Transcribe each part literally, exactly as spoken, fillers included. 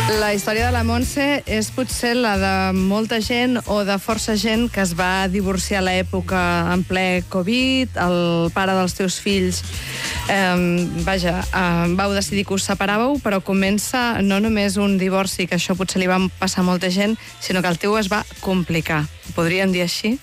La història de la Montse és potser la de molta gent o de força gent que es va divorciar a l'època en ple Covid, el pare dels teus fills, eh, vaja, eh, vau decidir que us separàveu, però comença no només un divorci, que això potser li va passar a molta gent, sinó que el teu es va complicar. Ho podríem dir així?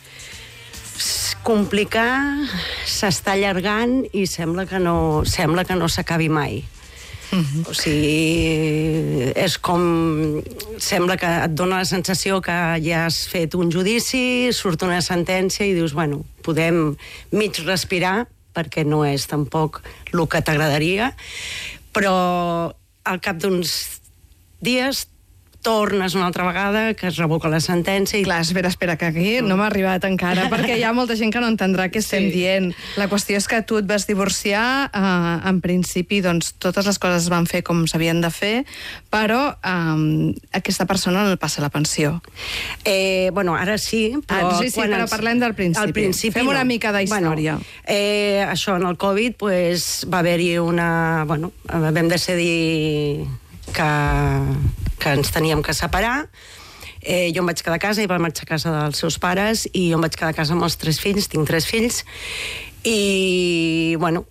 Complicar, s'està allargant i sembla que no, sembla que no s'acabi mai. Uh-huh. O sigui, és com... Sembla que et dona la sensació que ja has fet un judici, surt una sentència i dius, bueno, podem mig respirar, perquè no és tampoc el que t'agradaria, però al cap d'uns dies tornes una altra vegada, que es revoca la sentència... I... Clar, espera, espera, que aquí no m'ha arribat encara, perquè hi ha molta gent que no entendrà què estem sí. dient. La qüestió és que tu et vas divorciar, eh, en principi, doncs, totes les coses es van fer com s'havien de fer, però eh, aquesta persona no passa la pensió. Eh, bueno, ara sí, però... Ah, sí, sí, però ens... parlem del principi. Al principi Fem una no. mica d'història. Bueno, eh, això, en el Covid, pues, va haver-hi una... Bueno, vam decidir que... que ens teníem que separar. Eh, jo em vaig quedar a casa i va marxar a casa dels seus pares i jo em vaig quedar a casa amb els tres fills, tinc tres fills, i, bueno,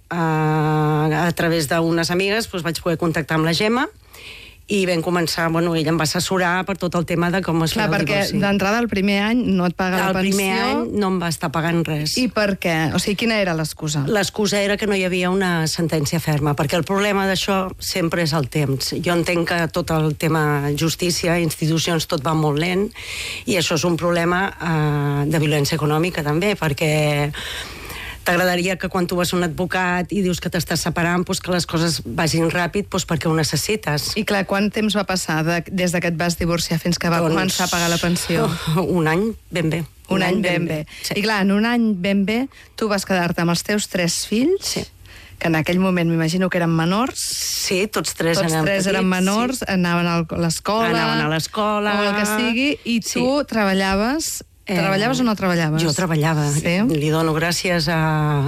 a, a través d'unes amigues doncs, vaig poder contactar amb la Gemma i vam començar, bueno, ella em va assessorar per tot el tema de com es Clar, feia el perquè divorci. d'entrada el primer any no et paga la pensió. El primer any no em va estar pagant res. I per què? O sigui, quina era l'excusa? L'excusa era que no hi havia una sentència ferma, perquè el problema d'això sempre és el temps. Jo entenc que tot el tema justícia, institucions, tot va molt lent, i això és un problema eh, de violència econòmica també, perquè t'agradaria que quan tu vas a un advocat i dius que t'estàs separant, doncs que les coses vagin ràpid, doncs perquè ho necessites. I clar, quant temps va passar de, des de que et vas divorciar fins que va doncs, començar a pagar la pensió? Un any ben bé. Un, un any, any ben bé. bé. Sí. I clar, en un any ben bé, tu vas quedar-te amb els teus tres fills, sí. que en aquell moment m'imagino que eren menors. Sí, tots tres, tots eren, tres petits, eren menors, sí. anaven a l'escola... Anaven a l'escola... O el que sigui, i tu sí. treballaves... Eh, treballaves o no treballaves? Jo treballava. Sí? Li dono gràcies a,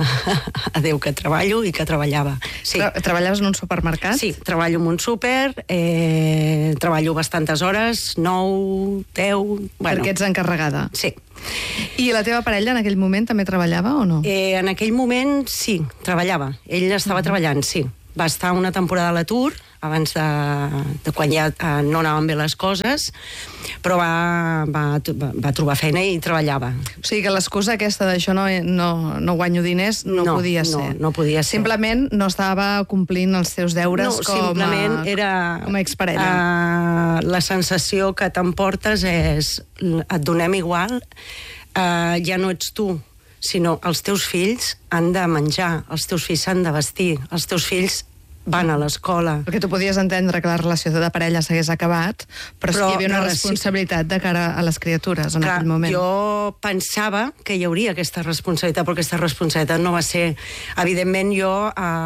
a Déu que treballo i que treballava. Sí. Tra treballaves en un supermercat? Sí, treballo en un súper, eh, treballo bastantes hores, nou, deu... Bueno. Perquè ets encarregada? Sí. I la teva parella en aquell moment també treballava o no? Eh, en aquell moment sí, treballava. Ell estava uh-huh. treballant, sí. Va estar una temporada a l'atur, abans de, de quan ja eh, no anaven bé les coses, però va, va, va trobar feina i treballava. O sigui que l'excusa aquesta d'això no, no, no guanyo diners no, no podia ser. No, no podia ser. Simplement no estava complint els seus deures no, com, simplement a, era, com a exparella. Uh, la sensació que t'emportes és et donem igual, uh, ja no ets tu, sinó els teus fills han de menjar, els teus fills s'han de vestir, els teus fills van a l'escola. Perquè tu podies entendre que la relació de parella s'hagués acabat, però, però sí que hi havia una responsabilitat de cara a les criatures en Clar, aquell moment. Jo pensava que hi hauria aquesta responsabilitat, però aquesta responsabilitat no va ser... Evidentment, jo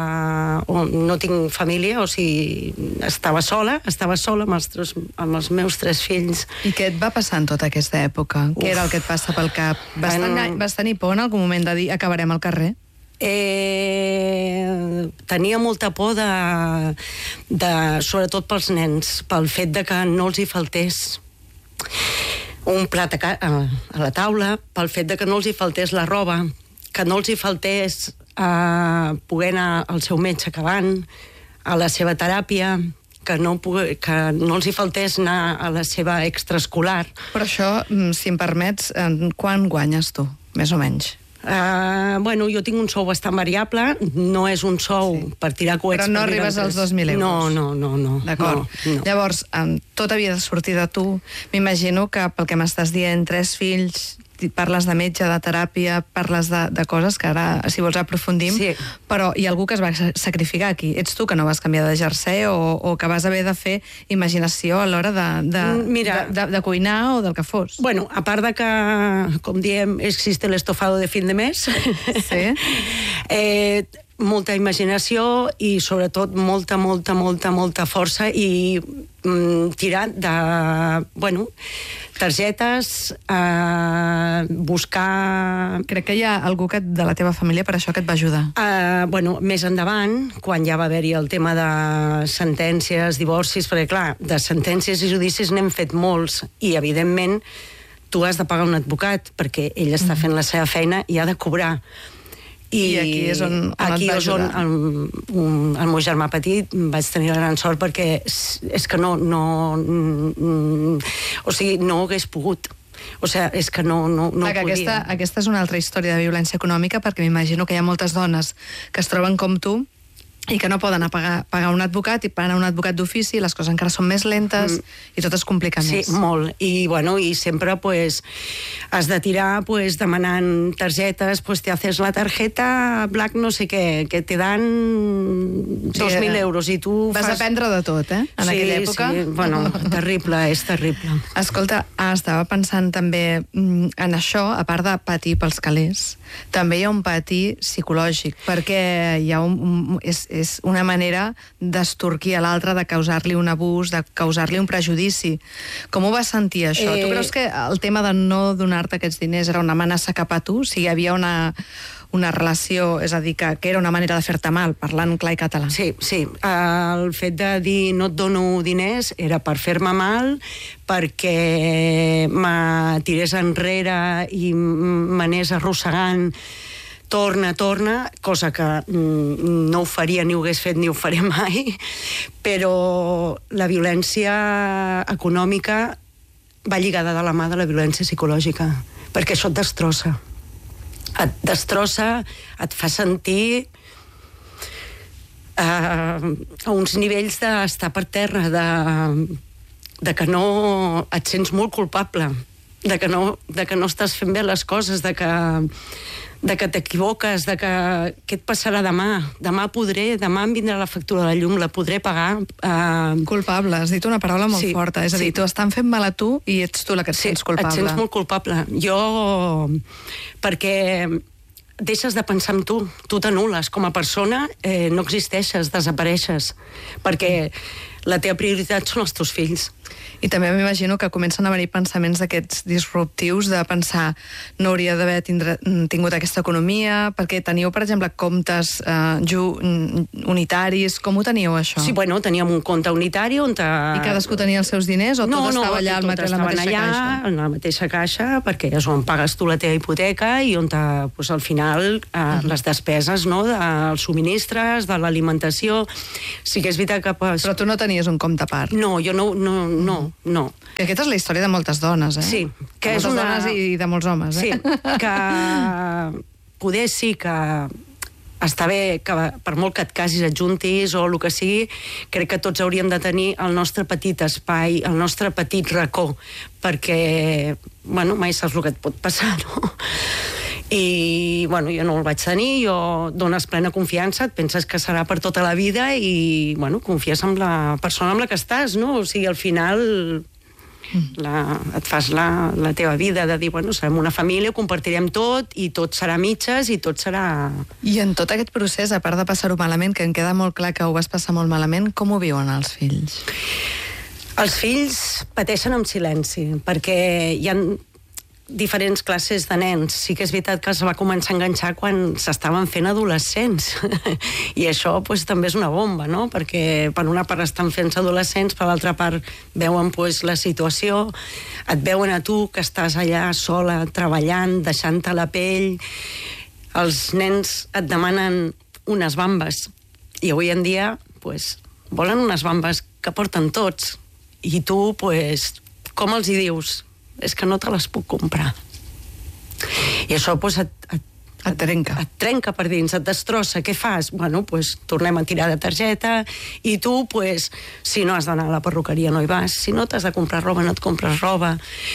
eh, no tinc família, o sigui, estava sola, estava sola amb els, tres, amb els meus tres fills. I què et va passar en tota aquesta època? Uf. Què era el que et passa pel cap? Vas, en... tenir, vas tenir por en algun moment de dir acabarem al carrer? Eh, tenia molta por de, de, sobretot pels nens, pel fet de que no els hi faltés un plat a, a, a la taula, pel fet de que no els hi faltés la roba, que no els hi faltés eh, poder anar al seu metge acabant, a la seva teràpia, que no, que no els hi faltés anar a la seva extraescolar. Però això, si em permets, quan guanyes tu, més o menys? Uh, bueno, jo tinc un sou bastant variable, no és un sou sí. per tirar coets... Però no arribes als dos mil euros? No, no, no. no D'acord. No, no. Llavors, um, tot havia de sortir de tu. M'imagino que, pel que m'estàs dient, tres fills, parles de metge, de teràpia, parles de, de coses que ara, si vols, aprofundim, sí. però hi ha algú que es va sacrificar aquí. Ets tu que no vas canviar de jersei o, o que vas haver de fer imaginació a l'hora de, de, Mira, de, de, de cuinar o del que fos. Bueno, a part de que, com diem, existe el estofado de fin de mes, sí. eh, molta imaginació i sobretot molta, molta, molta, molta força i mm, tirar de, bueno, targetes, eh, buscar... Crec que hi ha algú que, de la teva família per això que et va ajudar. Eh, bueno, més endavant, quan ja va haver-hi el tema de sentències, divorcis, perquè clar, de sentències i judicis n'hem fet molts i evidentment tu has de pagar un advocat perquè ell està fent la seva feina i ha de cobrar. I, I aquí és on, on aquí et va és on ajudar. el, un, el meu germà petit vaig tenir la gran sort perquè és, és que no, no mm, o sigui, no hagués pogut. O sigui, és que no, no, no Clar, que podia. aquesta, aquesta és una altra història de violència econòmica, perquè m'imagino que hi ha moltes dones que es troben com tu i que no poden pagar, pagar un advocat i pagar un advocat d'ofici, les coses encara són més lentes mm. i tot es complica sí, més. Sí, molt. I, bueno, i sempre pues, has de tirar pues, demanant targetes, pues te haces la tarjeta Black no sé què, que te dan dos mil sí, euros i tu vas fas... aprendre de tot, eh? En sí, aquella època. Sí, bueno, terrible, és terrible. Escolta, ah, estava pensant també mm, en això, a part de patir pels calés, també hi ha un patir psicològic, perquè hi ha un, un, és, és una manera d'estorquir a l'altre, de causar-li un abús, de causar-li un prejudici. Com ho vas sentir, això? Eh... Tu creus que el tema de no donar-te aquests diners era una amenaça cap a tu? O sigui, hi havia una, una relació, és a dir, que, que era una manera de fer-te mal, parlant clar i català? Sí, sí. El fet de dir no et dono diners era per fer-me mal, perquè me tirés enrere i m'anés arrossegant torna, torna, cosa que mm, no ho faria ni ho hagués fet ni ho faré mai, però la violència econòmica va lligada de la mà de la violència psicològica, perquè això et destrossa. Et destrossa, et fa sentir eh, a uns nivells d'estar per terra, de, de que no et sents molt culpable, de que no, de que no estàs fent bé les coses, de que de que t'equivoques, de que què et passarà demà? Demà podré, demà em vindrà la factura de la llum, la podré pagar. Eh... Culpable, has dit una paraula molt sí, forta. És a dir, sí. t'ho estan fent mal a tu i ets tu la que et sí, sents culpable. et sents molt culpable. Jo, perquè deixes de pensar en tu, tu t'anules. Com a persona eh, no existeixes, desapareixes, perquè la teva prioritat són els teus fills. I també m'imagino que comencen a venir pensaments d'aquests disruptius, de pensar no hauria d'haver tingut aquesta economia, perquè teníeu, per exemple, comptes eh, ju, unitaris. Com ho teníeu, això? Sí, bueno, teníem un compte unitari on... Te... I cadascú tenia els seus diners o no, tot no, estava allà tot al mate, la mateixa allà, caixa? en la mateixa caixa, perquè és on pagues tu la teva hipoteca i on te, pues, al final eh, uh -huh. les despeses, no?, dels subministres, de l'alimentació. Sí que és veritat que... Pues... Però tu no tenies un compte a part? No, jo no, no, no, no. Que aquesta és la història de moltes dones, eh? Sí. Que és una... dones i de molts homes, eh? Sí, que poder sí que està bé que per molt que et casis, et juntis o el que sigui, crec que tots hauríem de tenir el nostre petit espai, el nostre petit racó, perquè, bueno, mai saps el que et pot passar, no? I, bueno, jo no el vaig tenir, jo dones plena confiança, et penses que serà per tota la vida i, bueno, confies en la persona amb la que estàs, no? O sigui, al final... La, et fas la, la teva vida de dir, bueno, serem una família, ho compartirem tot i tot serà mitges i tot serà... I en tot aquest procés, a part de passar-ho malament, que em queda molt clar que ho vas passar molt malament, com ho viuen els fills? Els fills pateixen en silenci, perquè hi ha diferents classes de nens. Sí que és veritat que es va començar a enganxar quan s'estaven fent adolescents. I això pues, també és una bomba, no? Perquè per una part estan fent-se adolescents, per l'altra part veuen pues, la situació, et veuen a tu que estàs allà sola, treballant, deixant-te la pell. Els nens et demanen unes bambes i avui en dia pues, volen unes bambes que porten tots. I tu, pues, com els hi dius? És que no te les puc comprar. I això pues, et, et, et trenca. Et trenca per dins, et destrossa. Què fas? Bueno, pues, tornem a tirar de targeta i tu, pues, si no has d'anar a la perruqueria no hi vas, si no t'has de comprar roba no et compres roba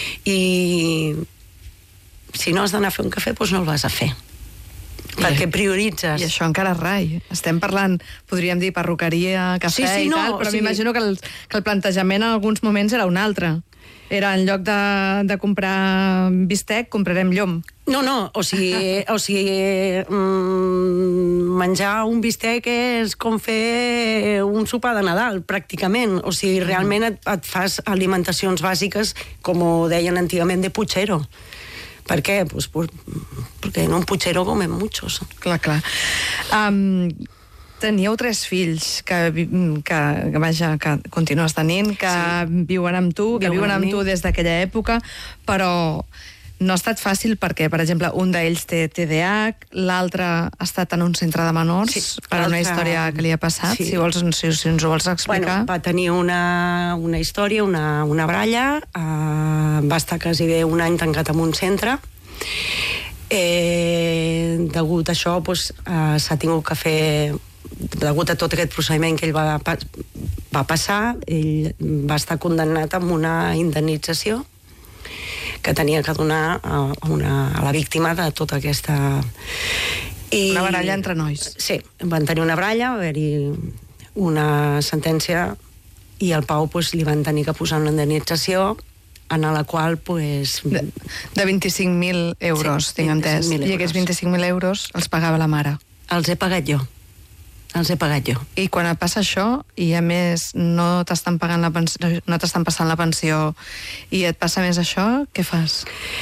i si no has d'anar a fer un cafè pues no el vas a fer. Perquè prioritzes. I això encara rai. Estem parlant, podríem dir, perruqueria, cafè sí, sí, i no, tal, però o sigui... m'imagino que el, que el plantejament en alguns moments era un altre. Era en lloc de, de comprar bistec, comprarem llom. No, no, o sigui, o sigui mmm, menjar un bistec és com fer un sopar de Nadal, pràcticament. O sigui, realment et, et fas alimentacions bàsiques, com ho deien antigament, de puchero. Per què? Pues, pues, perquè en un puchero comen muchos. Clar, clar. Um, teníeu tres fills que, que, que, vaja, que continues tenint, que sí. viuen amb tu, que viuen, viuen amb tu des d'aquella època, però no ha estat fàcil perquè, per exemple, un d'ells té T D A H, l'altre ha estat en un centre de menors sí, per una història que li ha passat. Sí. Si, vols, si, si ens ho vols explicar. Bueno, va tenir una, una història, una, una bralla, uh, va estar quasi bé un any tancat en un centre. Eh, degut a això, doncs, uh, s'ha tingut que fer... degut a tot aquest procediment que ell va, va passar, ell va estar condemnat amb una indemnització que tenia que donar a, una, a la víctima de tota aquesta... I... Una baralla entre nois. Sí, van tenir una baralla, va haver-hi una sentència i al Pau pues, li van tenir que posar una indemnització en la qual... Pues... De, de vint-i-cinc mil euros, sí, tinc entès. I aquests vint-i-cinc mil euros els pagava la mare. Els he pagat jo. Els he pagat jo. I quan et passa això, i a més no t'estan pagant la pensió, no t'estan passant la pensió, i et passa més això, què fas?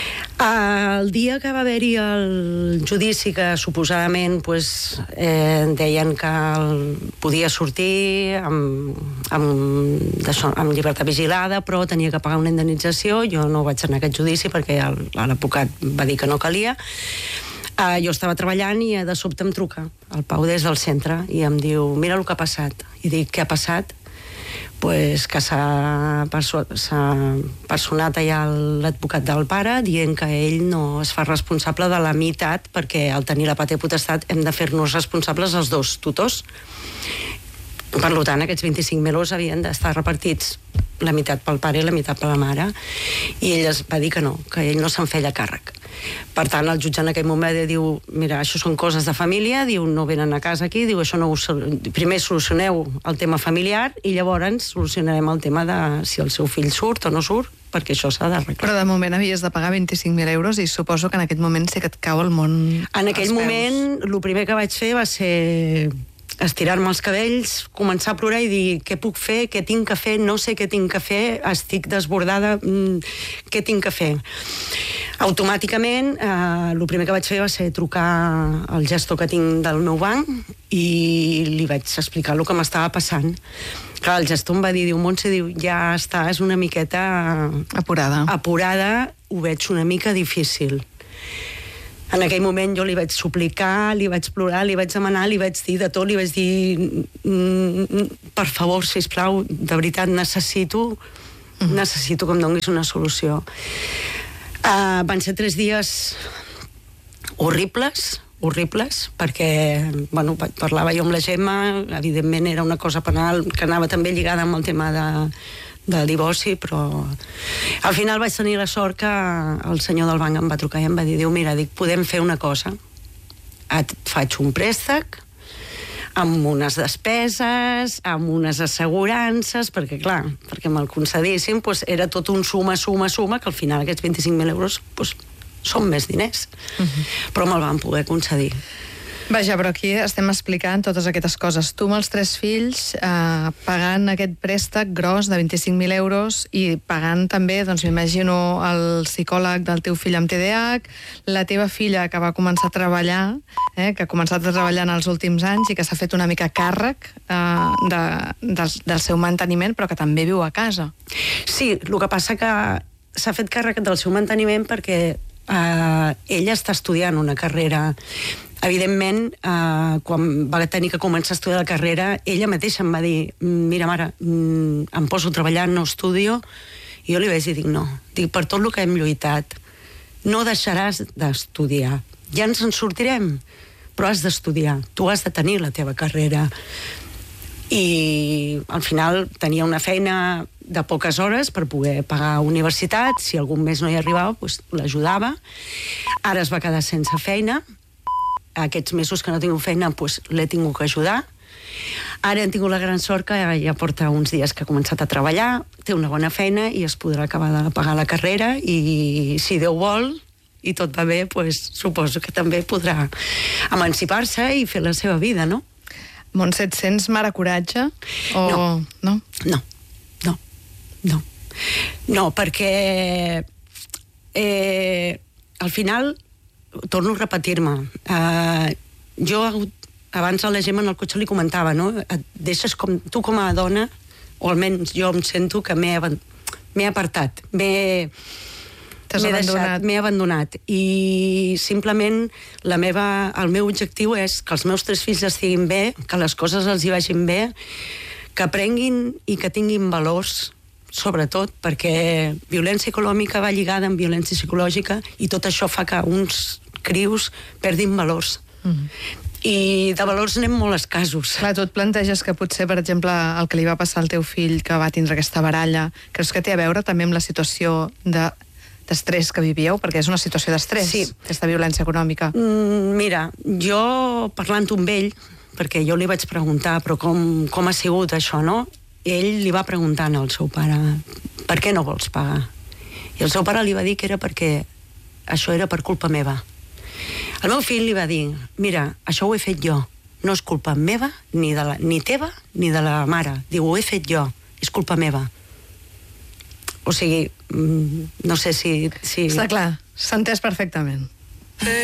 El dia que va haver-hi el judici, que suposadament pues, eh, deien que el podia sortir amb, amb, amb llibertat vigilada, però tenia que pagar una indemnització, jo no vaig anar a aquest judici perquè l'advocat va dir que no calia. Uh, jo estava treballant i de sobte em truca el Pau des del centre i em diu, mira el que ha passat. I dic, què ha passat? Pues que s'ha perso personat allà l'advocat del pare dient que ell no es fa responsable de la meitat perquè al tenir la patria potestat hem de fer-nos responsables els dos tutors. Per tant, aquests vint-i-cinc mil euros havien d'estar repartits la meitat pel pare i la meitat per la mare, i ell es va dir que no, que ell no se'n feia càrrec. Per tant, el jutge en aquell moment diu, mira, això són coses de família, diu, no venen a casa aquí, diu, això no ho... primer solucioneu el tema familiar i llavors solucionarem el tema de si el seu fill surt o no surt, perquè això s'ha d'arreglar. Però de moment havies de pagar vint-i-cinc mil euros i suposo que en aquest moment sí que et cau el món En aquell moment, el primer que vaig fer va ser estirar-me els cabells, començar a plorar i dir què puc fer, què tinc que fer, no sé què tinc que fer, estic desbordada, què tinc que fer. Automàticament, eh, el primer que vaig fer va ser trucar al gestor que tinc del meu banc i li vaig explicar el que m'estava passant. Clar, el gestor em va dir, diu, Montse, diu, ja estàs una miqueta... Apurada. Apurada, ho veig una mica difícil. En aquell moment jo li vaig suplicar, li vaig plorar, li vaig demanar, li vaig dir de tot, li vaig dir, per favor, sisplau, de veritat necessito, mm. necessito que em donis una solució. Uh, van ser tres dies horribles, horribles, perquè, bueno, parlava jo amb la Gemma, evidentment era una cosa penal que anava també lligada amb el tema de... del divorci, però al final vaig tenir la sort que el senyor del banc em va trucar i em va dir, diu, mira, dic, podem fer una cosa, et faig un préstec amb unes despeses, amb unes assegurances, perquè clar, perquè me'l concedissin, doncs era tot un suma, suma, suma, que al final aquests vint-i-cinc mil euros doncs, són més diners, uh-huh. però me'l van poder concedir. Vaja, però aquí estem explicant totes aquestes coses. Tu amb els tres fills, eh, pagant aquest préstec gros de vint-i-cinc mil euros i pagant també, doncs m'imagino, el psicòleg del teu fill amb T D A H, la teva filla que va començar a treballar, eh, que ha començat a treballar en els últims anys i que s'ha fet una mica càrrec eh, de, del, del seu manteniment, però que també viu a casa. Sí, el que passa que s'ha fet càrrec del seu manteniment perquè eh, ella està estudiant una carrera. Evidentment, eh, quan va tenir que començar a estudiar la carrera, ella mateixa em va dir, mira, mare, em poso a treballar, no estudio, i jo li vaig dir, dic, no, dic, per tot el que hem lluitat, no deixaràs d'estudiar, ja ens en sortirem, però has d'estudiar, tu has de tenir la teva carrera. I al final tenia una feina de poques hores per poder pagar universitat, si algun mes no hi arribava, doncs l'ajudava. Ara es va quedar sense feina, aquests mesos que no tinc feina doncs l'he tingut que ajudar, Ara hem tingut la gran sort que ja porta uns dies que ha començat a treballar, té una bona feina i es podrà acabar de pagar la carrera i, si Déu vol, i tot va bé, pues, suposo que també podrà emancipar-se i fer la seva vida, no? Montse, et sents mare coratge? O... No. No? No, no, no. No, perquè eh, al final, torno a repetir-me, eh, jo abans a la Gemma en el cotxe li comentava, no? Et deixes com, tu com a dona, o almenys jo em sento que m'he m'he apartat, m'he T'has abandonat. M'he abandonat. I simplement la meva, el meu objectiu és que els meus tres fills estiguin bé, que les coses els hi vagin bé, que aprenguin i que tinguin valors, sobretot, perquè violència econòmica va lligada amb violència psicològica i tot això fa que uns crius perdin valors. Mm-hmm. I de valors anem molt escassos. Clar, tu et planteges que potser, per exemple, el que li va passar al teu fill, que va tindre aquesta baralla, creus que té a veure també amb la situació de d'estrès que vivíeu? Perquè és una situació d'estrès, sí. Aquesta violència econòmica. Mm, mira, jo parlant amb ell, perquè jo li vaig preguntar però com, com ha sigut això, no? Ell li va preguntar al seu pare per què no vols pagar? I el seu pare li va dir que era perquè això era per culpa meva. El meu fill li va dir, mira, això ho he fet jo, no és culpa meva, ni, de la, ni teva, ni de la mare. Diu, ho he fet jo, és culpa meva. O sigui, no sé si... si... Està clar, s'ha entès perfectament.